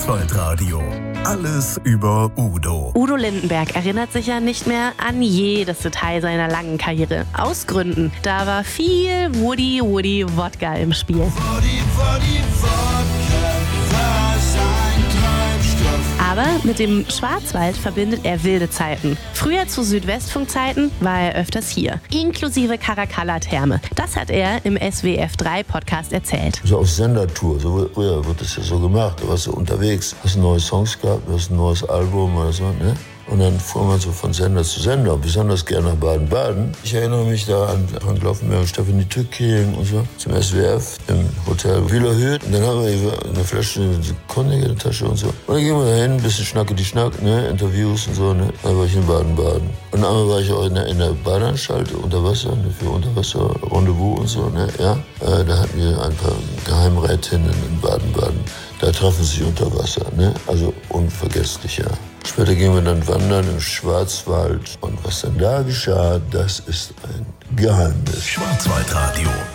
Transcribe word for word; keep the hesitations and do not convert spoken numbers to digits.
Schwarzwaldradio. Alles über Udo. Udo Lindenberg erinnert sich ja nicht mehr an jedes Detail seiner langen Karriere. Aus Gründen. Da war viel Woody Woody Wodka im Spiel. Woody Woody Wodka war sein Treibstoff. Aber mit dem Schwarzwald verbindet er wilde Zeiten. Früher zu Südwestfunk-Zeiten war er öfters hier, inklusive Caracalla-Therme. Das hat er im S W F drei Podcast erzählt. So auf Sendertour, so früher wird das ja so gemacht. Da warst du unterwegs, hast neue Songs gehabt, hast ein neues Album oder so, ne? Und dann fuhr man so von Sender zu Sender, besonders gerne nach Baden-Baden. Ich erinnere mich da an Frank Laufenberg und Stefanie Tücking und so zum S W F im Hotel Wielerhöht. Und dann haben wir eine Flasche Cognac in der Tasche und so. Und dann gehen wir da hin, ein bisschen Schnacke die Schnack, ne, Interviews und so, ne. Dann war ich in Baden-Baden. Und einmal war ich auch in der, in der Badeanstalt unter Wasser, ne, für Unterwasser-Rendezvous und so, ne, ja. Äh, da hatten wir ein paar Geheimrätinnen in Baden-Baden. Da trafen sie sich unter Wasser, ne, also unvergesslich, ja. Später gingen wir dann wandern im Schwarzwald. Und was dann da geschah, das ist ein Geheimnis. Schwarzwaldradio.